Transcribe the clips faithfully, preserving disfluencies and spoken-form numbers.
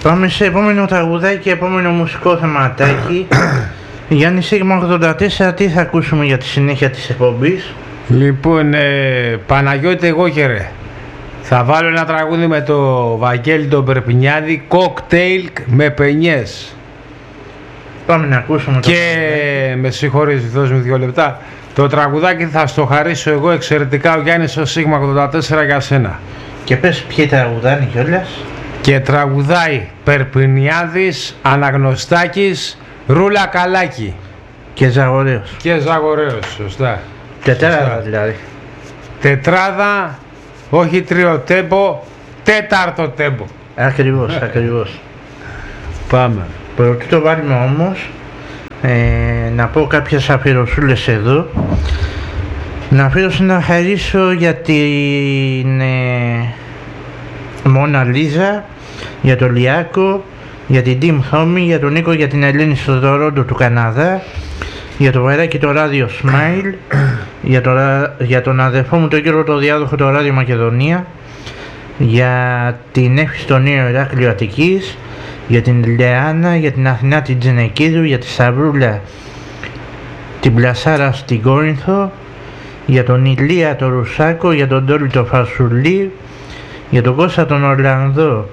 Πάμε σε επόμενο τραγουδάκι, επόμενο μουσικό θεματάκι. Γιάννη Σίγμα ογδόντα τέσσερα, τι θα ακούσουμε για τη συνέχεια της εκπομπής? Λοιπόν, ε, Παναγιώτη εγώ και ρε, θα βάλω ένα τραγούδι με το Βαγγέλη τον Περπινιάδη, κοκτέιλ με πενιές. Πάμε να ακούσουμε το και τραγουδάκι. Με συγχωρείς, δώσ' μου δύο λεπτά. Το τραγουδάκι θα στο χαρίσω εγώ εξαιρετικά, ο Γιάννης ο Σίγμα ογδόντα τέσσερα για σένα. Και πες ποιοι τραγουδάνε κιόλας. Και τραγουδάει Περπινιάδης, Αναγνωστάκης, Ρούλα Καλάκη. Και Ζαγορέος. Και Ζαγορέος, σωστά. Τετράδα σωστά. δηλαδή. Τετράδα, όχι τρίο τέμπο, τέταρτο τέμπο. Ακριβώς, ακριβώς. Πάμε. Πρωτού το βάλουμε όμως, ε, να πω κάποιες αφιερωσούλες εδώ. Να αφιερώσω να χαρίσω για την ε, Μόνα Λίζα, για τον Λιάκο, για την Τιμ Θόμη, για τον Νίκο, για την Ελένη στο Τορόντο του Καναδά, για το Βαράκι το Ράδιο Smile, για, το, για τον αδερφό μου τον Γιώργο το Διάδοχο το Ράδιο Μακεδονία, για την Εύχη στο Νέο Ηράκλειο Αττικής, για την Λεάνα, για την Αθηνά την Τζενεκίδου, για τη Σταυρούλα την Πλασάρα στην Κόρινθο, για τον Ηλία το Ρουσάκο, για τον Τόλι το Φασουλή, για τον Κώστα τον Ορλανδό,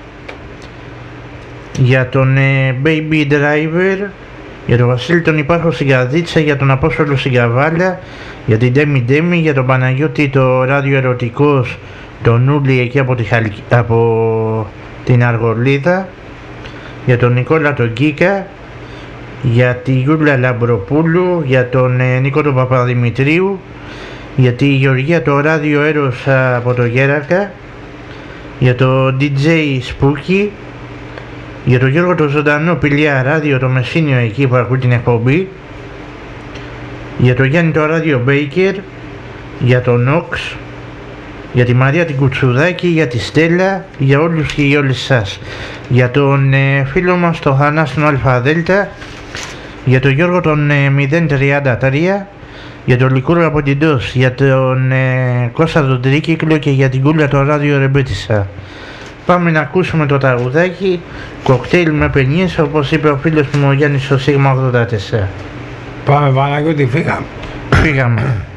για τον ε, Baby Driver, για τον Βασίλη τον Υπάρχο στην Καρδίτσα, για τον Απόστολο στην Καβάλα, για την Ντέμι Ντέμι, για τον Παναγιώτη το Ράδιο Ερωτικός, τον Νούλη εκεί από, τη Χαλ... από την Αργολίδα, για τον Νικόλα τον Κίκα, για τη Γιούλα Λαμπροπούλου, για τον ε, Νίκο τον Παπαδημητρίου, για τη Γεωργία το Ράδιο Έρος από το Γέρακα, για το ντι τζέι Spooky, για τον Γιώργο το Ζωντανό Πηλιά Ράδιο το Μεσίνιο εκεί που ακούει την εκπομπή, για τον Γιάννη το Ράδιο Μπέικερ, για τον Νόξ, για τη Μαρία την Κουτσουδάκη, για τη Στέλλα, για όλους και για όλες σας, για τον ε, φίλο μας το Θανάσιο Αλφαδέλτα, για τον Γιώργο τον ε, μηδέν τριάντα τρία, για τον Λικούρο από την Τος, για τον ε, Κώστα τον Τρίκυκλο και για την Κούλα το Ράδιο Ρεμπέτισσα. Πάμε να ακούσουμε το τραγουδάκι κοκτέιλ με πενιές, όπως είπε ο φίλος μου ο Γιάννης ο Σίγμα ογδόντα τέσσερα. Πάμε Παναγιώτη, φύγαμε. Φύγαμε.